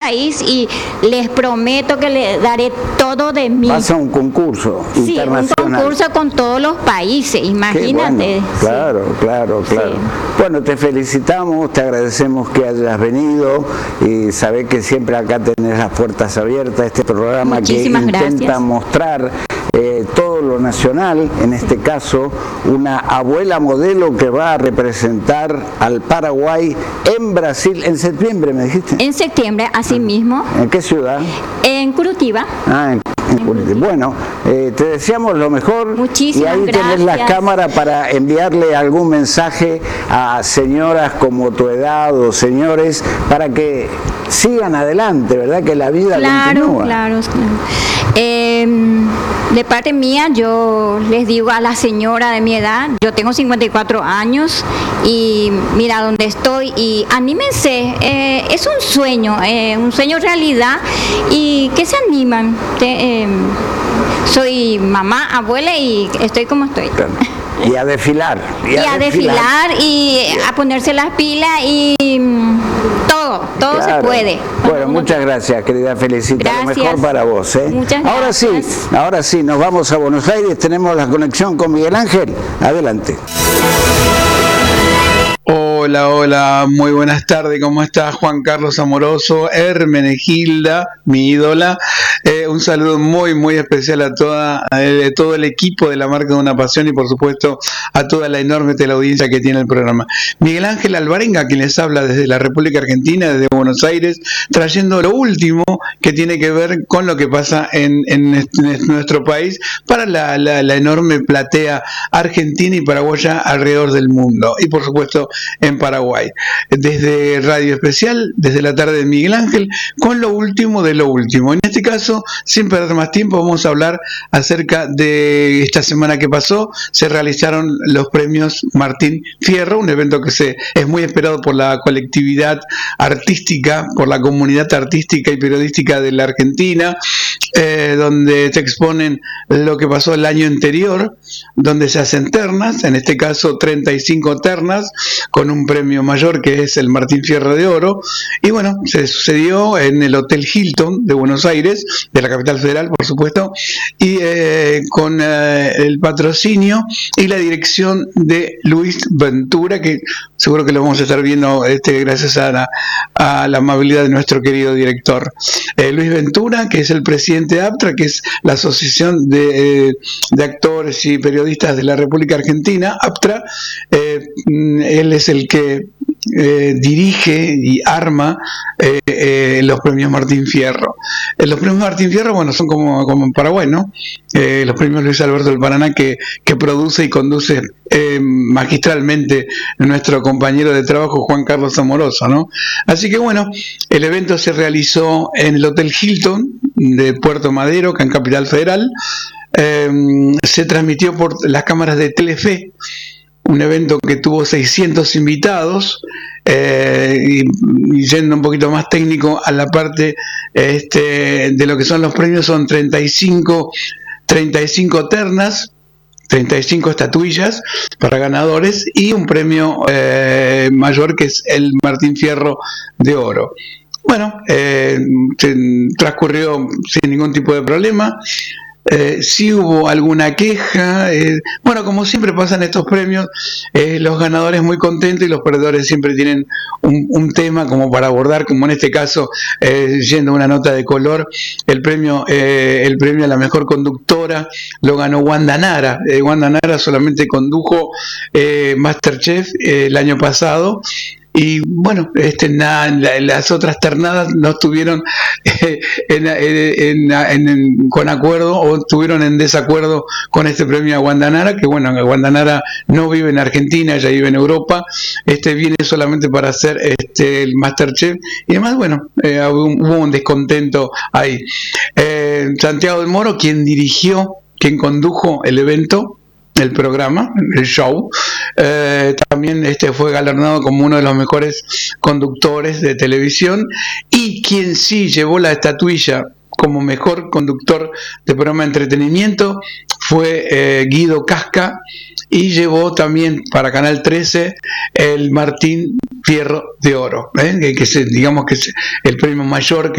país y les prometo que les daré todo de mí. Vas a un concurso internacional. Sí, un concurso con todos los países, imagínate. Bueno, claro. Sí. Bueno, te felicitamos, te agradecemos que hayas venido y sabés que siempre acá tenés las puertas abiertas. Este programa Muchísimas que intenta gracias. mostrar todo lo nacional, en este caso una abuela modelo que va a representar al Paraguay en Brasil en septiembre, ¿me dijiste? En septiembre, así mismo, ¿En qué ciudad? en Curitiba. En Curitiba. Bueno, te deseamos lo mejor. Muchísimas y ahí tenés la gracias. cámara para enviarle algún mensaje a señoras como tu edad o señores para que sigan adelante, ¿verdad? Que la vida continúa. Claro. De parte mía, yo les digo a la señora de mi edad, yo tengo 54 años y mira dónde estoy y anímense, es un sueño realidad y que se animan. Soy mamá, abuela y estoy como estoy. Claro. Y a desfilar. Y a desfilar y a ponerse las pilas y todo Claro. se puede. Bueno, muchas gracias, querida Felicita. Lo Gracias. mejor para vos. Muchas gracias. Ahora sí, nos vamos a Buenos Aires. Tenemos la conexión con Miguel Ángel. Adelante. Hola, muy buenas tardes, ¿cómo estás? Juan Carlos Amoroso, Hermenegilda, mi ídola. Un saludo muy especial a todo el equipo de la marca de una pasión y por supuesto a toda la enorme teleaudiencia que tiene el programa. Miguel Ángel Alvarenga, quien les habla desde la República Argentina, desde Buenos Aires, trayendo lo último que tiene que ver con lo que pasa en nuestro país para la enorme platea argentina y paraguaya alrededor del mundo y por supuesto en Paraguay. Desde Radio Especial, desde la tarde de Miguel Ángel, con lo último de lo último. En este caso, sin perder más tiempo, vamos a hablar acerca de esta semana que pasó. Se realizaron los premios Martín Fierro, un evento que es muy esperado por la colectividad artística, por la comunidad artística y periodística de la Argentina, donde se exponen lo que pasó el año anterior, donde se hacen ternas, en este caso 35 ternas, con un premio mayor que es el Martín Fierro de Oro, y bueno, se sucedió en el Hotel Hilton de Buenos Aires, de la capital federal por supuesto, y con el patrocinio y la dirección de Luis Ventura, que seguro que lo vamos a estar viendo gracias a la amabilidad de nuestro querido director. Luis Ventura, que es el presidente de APTRA, que es la Asociación de Actores y Periodistas de la República Argentina, APTRA, él es el que dirige y arma los premios Martín Fierro. Los premios Martín Fierro, bueno, son como en Paraguay, ¿no? Los premios Luis Alberto del Paraná que produce y conduce magistralmente nuestro compañero de trabajo Juan Carlos Amoroso, ¿no? Así que bueno, el evento se realizó en el Hotel Hilton de Puerto Madero, acá en Capital Federal. Se transmitió por las cámaras de Telefe, un evento que tuvo 600 invitados, y yendo un poquito más técnico a la parte de lo que son los premios, son 35 ternas, 35 estatuillas para ganadores y un premio mayor que es el Martín Fierro de Oro. Bueno, transcurrió sin ningún tipo de problema. Si hubo alguna queja, bueno, como siempre pasa en estos premios, los ganadores muy contentos y los perdedores siempre tienen un tema como para abordar, como en este caso, yendo a una nota de color, el premio a la mejor conductora lo ganó Wanda Nara. Wanda Nara solamente condujo MasterChef el año pasado. Y bueno, las otras ternadas no estuvieron con acuerdo o estuvieron en desacuerdo con este premio a Wanda Nara, que bueno, Wanda Nara no vive en Argentina, ella vive en Europa, viene solamente para hacer el Masterchef y además, bueno, hubo un descontento ahí. Santiago del Moro, quien condujo el evento, el programa, el show, también fue galardonado como uno de los mejores conductores de televisión, y quien sí llevó la estatuilla como mejor conductor de programa de entretenimiento fue Guido Casca, y llevó también para Canal 13 el Martín Fierro de Oro, digamos que es el premio mayor